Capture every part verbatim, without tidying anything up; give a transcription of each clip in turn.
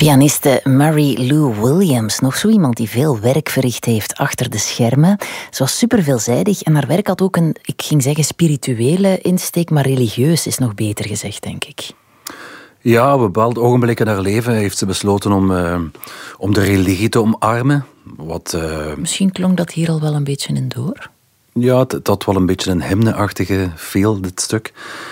Pianiste Mary Lou Williams, nog zo iemand die veel werk verricht heeft achter de schermen. Ze was super veelzijdig en haar werk had ook een, ik ging zeggen spirituele insteek, maar religieus is nog beter gezegd, denk ik. Ja, op een bepaald ogenblik in haar leven heeft ze besloten om, uh, om de religie te omarmen. Wat, uh... Misschien klonk dat hier al wel een beetje in door. Ja, het, het had wel een beetje een hymne-achtige feel, dit stuk.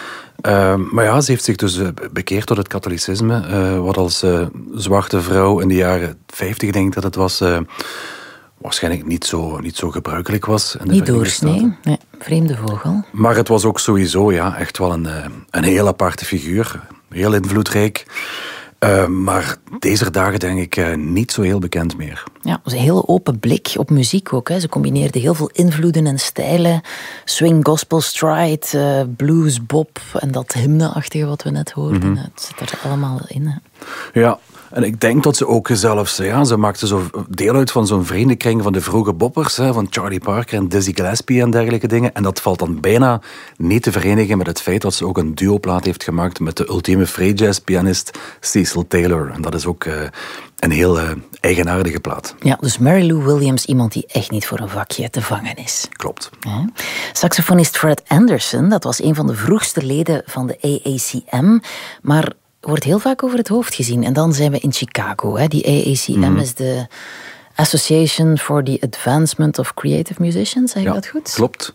Uh, maar ja, ze heeft zich dus bekeerd tot het katholicisme. Uh, wat als uh, zwarte vrouw in de jaren vijftig, denk ik dat het was, uh, waarschijnlijk niet zo, niet zo gebruikelijk was. In de niet doorsnee, nee, vreemde vogel. Maar het was ook sowieso ja, echt wel een, een heel aparte figuur. Heel invloedrijk. Uh, maar deze dagen denk ik uh, niet zo heel bekend meer. Ja, een heel open blik op muziek ook. Hè. Ze combineerde heel veel invloeden en stijlen. Swing, gospel, stride, uh, blues, bop en dat hymne-achtige wat we net hoorden. Mm-hmm. Het zit er allemaal in. Hè. Ja, en ik denk dat ze ook zelfs... Ja, ze maakte zo deel uit van zo'n vriendenkring van de vroege boppers, hè, van Charlie Parker en Dizzy Gillespie en dergelijke dingen. En dat valt dan bijna niet te verenigen met het feit dat ze ook een duoplaat heeft gemaakt met de ultieme free jazz pianist Cecil Taylor. En dat is ook uh, een heel uh, eigenaardige plaat. Ja, dus Mary Lou Williams, iemand die echt niet voor een vakje te vangen is. Klopt. Ja. Saxofonist Fred Anderson, dat was een van de vroegste leden van de A A C M, maar wordt heel vaak over het hoofd gezien. En dan zijn we in Chicago. Hè. Die A A C M mm. is de Association for the Advancement of Creative Musicians. Zeg ik ja, dat goed? Klopt.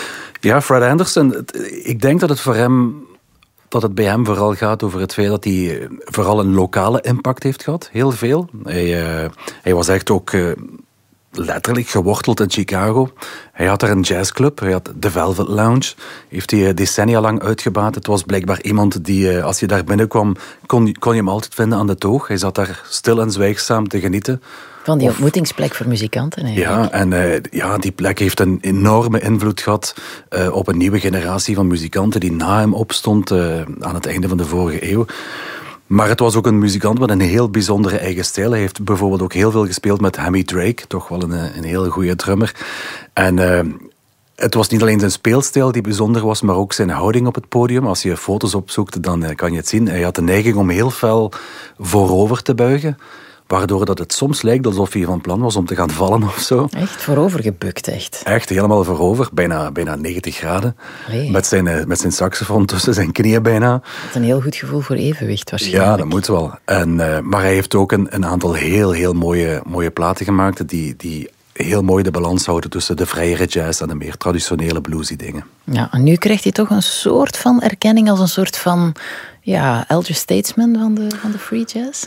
Ja, Fred Anderson, ik denk dat het voor hem... dat het bij hem vooral gaat over het feit dat hij vooral een lokale impact heeft gehad. Heel veel. Hij, uh, hij was echt ook... Uh, letterlijk geworteld in Chicago. Hij had daar een jazzclub, hij had de Velvet Lounge. Heeft hij decennia lang uitgebaat. Het was blijkbaar iemand die, als je daar binnenkwam, kon, kon je hem altijd vinden aan de toog. Hij zat daar stil en zwijgzaam te genieten. Van die of, ontmoetingsplek voor muzikanten eigenlijk. Ja, en uh, ja, die plek heeft een enorme invloed gehad uh, op een nieuwe generatie van muzikanten die na hem opstond uh, aan het einde van de vorige eeuw. Maar het was ook een muzikant met een heel bijzondere eigen stijl. Hij heeft bijvoorbeeld ook heel veel gespeeld met Hammy Drake, toch wel een, een heel goede drummer. En uh, het was niet alleen zijn speelstijl die bijzonder was, maar ook zijn houding op het podium. Als je foto's opzoekt, dan uh, kan je het zien. Hij had de neiging om heel fel voorover te buigen, waardoor dat het soms lijkt alsof hij van plan was om te gaan vallen of zo. Echt voorover gebukt, echt? Echt, helemaal voorover, bijna, bijna negentig graden. Allee. Met zijn, met zijn saxofoon tussen zijn knieën bijna. Dat is een heel goed gevoel voor evenwicht waarschijnlijk. Ja, dat moet wel. En, uh, maar hij heeft ook een, een aantal heel, heel mooie, mooie platen gemaakt die... die heel mooi de balans houden tussen de vrijere jazz en de meer traditionele bluesy dingen. Ja, en nu krijgt hij toch een soort van erkenning als een soort van ja, elder statesman van de, van de free jazz?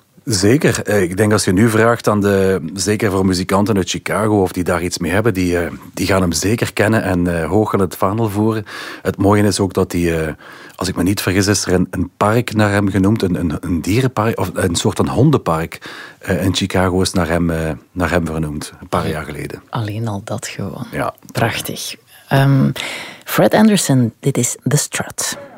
Zeker. Ik denk als je nu vraagt aan de, zeker voor muzikanten uit Chicago of die daar iets mee hebben, die, die gaan hem zeker kennen en uh, hoog in het vaandel voeren. Het mooie is ook dat hij, uh, als ik me niet vergis, is er een, een park naar hem genoemd, een, een, een dierenpark, of een soort van hondenpark uh, in Chicago is naar hem, uh, naar hem vernoemd, een paar jaar geleden. Alleen al dat gewoon. Ja. Prachtig. Um, Fred Anderson, dit is The Strut.